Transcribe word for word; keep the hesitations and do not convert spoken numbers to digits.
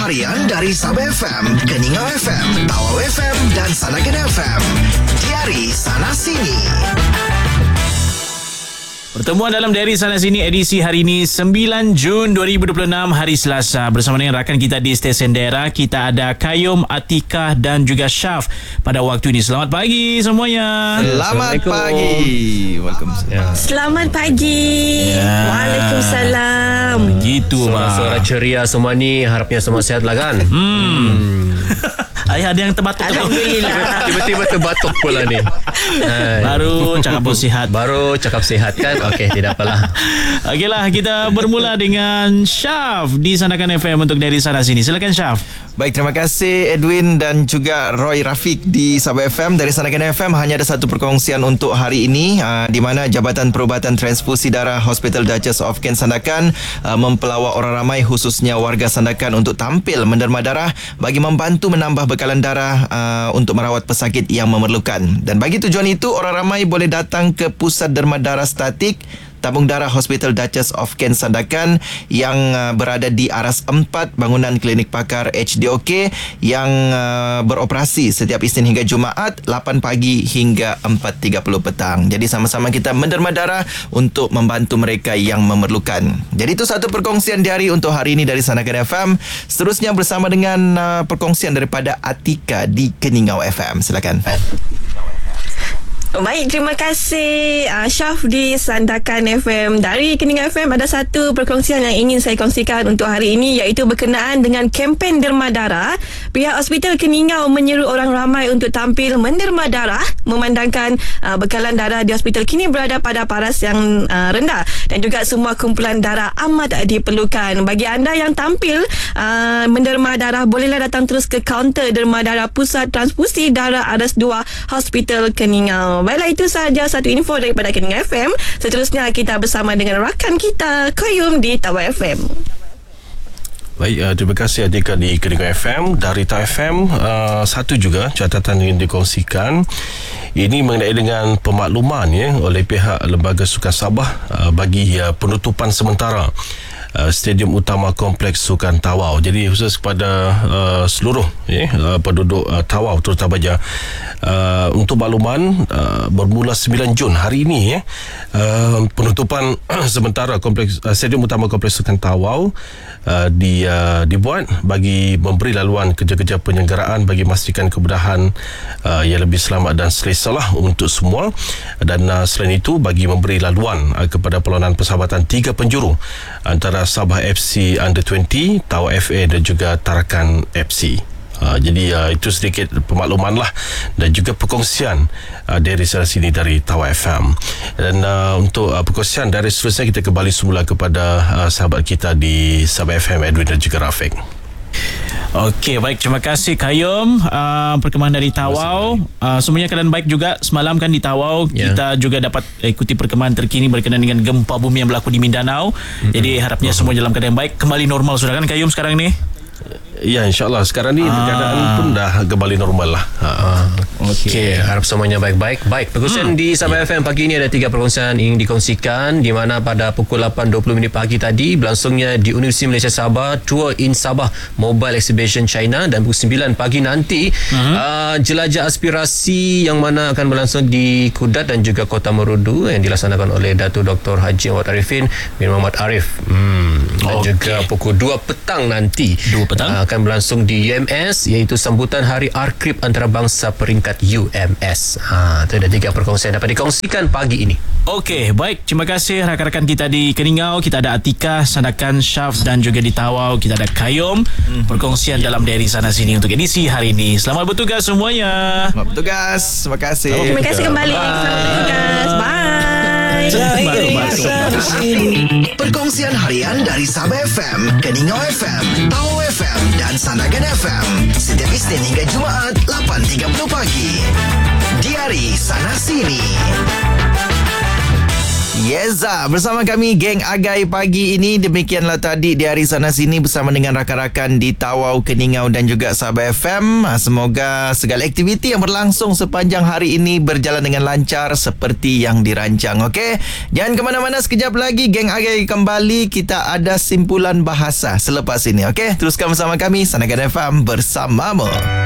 harian dari Sabah F M, Keningau F M, Tawau F M dan Sanagan F M. Diari Sana Sini. Pertemuan dalam Diari Sana Sini edisi hari ini sembilan Jun dua ribu dua puluh enam, hari Selasa. Bersama dengan rakan kita di stesen daerah, kita ada Kayum, Atikah dan juga Syaf pada waktu ini. Selamat pagi semuanya. Selamat pagi. Waalaikumsalam. Selamat pagi. Ya. Waalaikumsalam. Begitu, Suara-suara ceria semua ni, harapnya semua sihat lah kan. Hmm. hmm. Ayah ada yang terbatuk. Alhamdulillah. Tiba-tiba terbatuk pula ni. Baru cakap pun sihat. Baru cakap sihat kan. Okey, tidak apalah. Okeylah, kita bermula dengan Syaf di Sanakan F M untuk Dari Sana Sini. Silakan Syaf. Baik, terima kasih Edwin dan juga Roy Rafiq di Sabah F M. Dari Sanakan F M hanya ada satu perkongsian untuk hari ini, uh, di mana Jabatan Perubatan Transfusi Darah Hospital Duchess of Kent Sandakan uh, mempelawak orang ramai khususnya warga Sandakan untuk tampil menderma darah bagi membantu menambah bekalan darah uh, untuk merawat pesakit yang memerlukan. Dan bagi tujuan itu, orang ramai boleh datang ke Pusat Derma Darah Statik Tabung Darah Hospital Duchess of Kent Sandakan yang uh, berada di Aras empat, bangunan klinik pakar H D O K yang uh, beroperasi setiap Isnin hingga Jumaat lapan pagi hingga empat tiga puluh petang. Jadi sama-sama kita menderma darah untuk membantu mereka yang memerlukan. Jadi itu satu perkongsian diari untuk hari ini dari Sanakan F M. Seterusnya bersama dengan uh, perkongsian daripada Atika di Keningau F M. Silakan. Baik, terima kasih uh, Syaf di Sandakan F M. Dari Keningau F M ada satu perkongsian yang ingin saya kongsikan untuk hari ini, iaitu berkenaan dengan kempen derma darah. Pihak Hospital Keningau menyeru orang ramai untuk tampil menderma darah memandangkan uh, bekalan darah di hospital kini berada pada paras yang uh, rendah dan juga semua kumpulan darah amat diperlukan. Bagi anda yang tampil uh, menderma darah, bolehlah datang terus ke kaunter derma darah Pusat Transfusi Darah Aras dua Hospital Keningau. Baiklah, itu sahaja satu info daripada Keningau F M. Seterusnya kita bersama dengan rakan kita Kayum di Tawau F M. Baik, uh, terima kasih Adika di Keningau F M. Dari Tawau F M, uh, satu juga catatan yang dikongsikan. Ini mengenai dengan pemakluman ya, oleh pihak Lembaga Sukan Sabah uh, bagi uh, penutupan sementara Uh, Stadium Utama Kompleks Sukan Tawau. Jadi khusus kepada uh, seluruh yeah, uh, penduduk uh, Tawau terutamanya, uh, untuk makluman, uh, bermula sembilan Jun hari ini, yeah, uh, penutupan sementara Kompleks uh, Stadium Utama Kompleks Sukan Tawau uh, di, uh, dibuat bagi memberi laluan kerja-kerja penyelenggaraan bagi memastikan kemudahan uh, yang lebih selamat dan selesa lah untuk semua. Dan uh, selain itu, bagi memberi laluan uh, kepada perlawanan persahabatan tiga penjuru antara Sabah F C Under dua puluh, Tawau F A dan juga Tarakan F C. Uh, jadi uh, itu sedikit pemakluman lah dan juga perkongsian uh, dari sana sini dari Tawau F M. Dan uh, untuk uh, perkongsian dari seterusnya, kita kembali semula kepada uh, sahabat kita di Sabah F M, Edwin dan juga Rafiq. Okey, baik, terima kasih Kayum. Uh, perkembangan dari Tawau, uh, semuanya keadaan baik juga semalam kan di Tawau. Yeah. Kita juga dapat ikuti perkembangan terkini berkenaan dengan gempa bumi yang berlaku di Mindanao. Mm-hmm. Jadi harapnya mm-hmm. semua dalam keadaan baik, kembali normal sudah kan Kayum sekarang ni? Ya, insyaAllah sekarang ni ah. keadaan pun dah kembali normal lah. ah. Okey, okay. Harap semuanya baik-baik. Baik, perkongsian hmm. di Sabah yeah. F M pagi ini ada tiga perkongsian ingin dikongsikan, di mana pada pukul lapan dua puluh minit pagi tadi berlangsungnya di Universiti Malaysia Sabah Tour in Sabah Mobile Exhibition China, dan pukul sembilan pagi nanti uh-huh. uh, jelajah aspirasi yang mana akan berlangsung di Kudat dan juga Kota Merudu yang dilaksanakan oleh Datuk Doktor Haji Awad Arifin bin Muhammad Arif. hmm. Dan okay. juga pukul dua petang nanti dua petang uh, akan berlangsung di U M S, iaitu sambutan Hari Arkrib Antarabangsa peringkat U M S. Ha, itu ada tiga perkongsian dapat dikongsikan pagi ini. Okey, baik, terima kasih rakan-rakan kita di Keningau. Kita ada Atika, Sandakan, Syaf dan juga di Tawau kita ada Kayum. hmm. Perkongsian yeah. dalam Diari Sana Sini untuk edisi hari ini. Selamat bertugas semuanya. Selamat bertugas. Terima kasih. Selamat terima kasih kembali. Bye. Selamat bertugas. Bye. Perkongsian harian dari Sabah F M, Keningau F M, Tawau F M dan Sanagan F M setiap Isnin hingga Jumaat lapan tiga puluh pagi. Diari Sana Sini. Yeza, bersama kami geng Agai pagi ini. Demikianlah tadi di hari sana sini bersama dengan rakan-rakan di Tawau, Keningau dan juga Sabah F M. Semoga segala aktiviti yang berlangsung sepanjang hari ini berjalan dengan lancar seperti yang dirancang. Okey, jangan ke mana-mana, sekejap lagi geng Agai kembali. Kita ada simpulan bahasa selepas ini. Okey, teruskan bersama kami Sanagan F M bersamamu.